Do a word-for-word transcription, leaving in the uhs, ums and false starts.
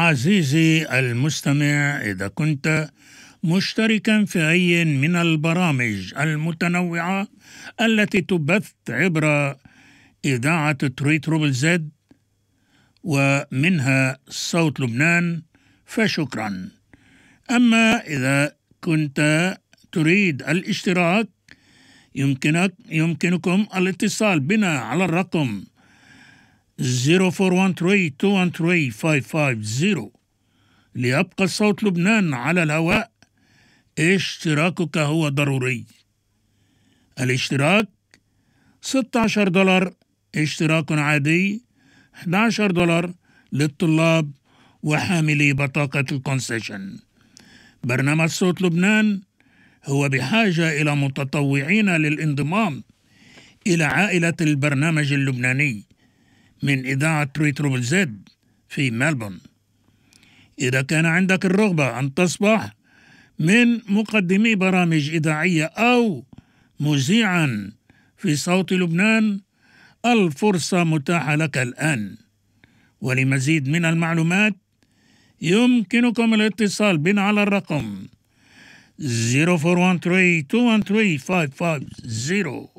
عزيزي المستمع، إذا كنت مشتركا في أي من البرامج المتنوعة التي تبث عبر إذاعة تري تروبل زد ومنها صوت لبنان فشكرا. أما إذا كنت تريد الاشتراك يمكنك يمكنكم الاتصال بنا على الرقم صفر أربعة واحد ثلاثة اثنين واحد ثلاثة خمسة خمسة صفر. ليبقى صوت لبنان على الهواء اشتراكك هو ضروري. الاشتراك ستة عشر دولار اشتراك عادي، أحد عشر دولار للطلاب وحاملي بطاقة الكونسيشن. برنامج صوت لبنان هو بحاجة إلى متطوعين للانضمام إلى عائلة البرنامج اللبناني من إذاعة تري تروبل زد في ملبون. إذا كان عندك الرغبة أن تصبح من مقدمي برامج إذاعية أو مذيعا في صوت لبنان، الفرصة متاحة لك الآن. ولمزيد من المعلومات يمكنكم الاتصال بنا على الرقم صفر أربعة واحد ثلاثة اثنين واحد ثلاثة خمسة خمسة صفر.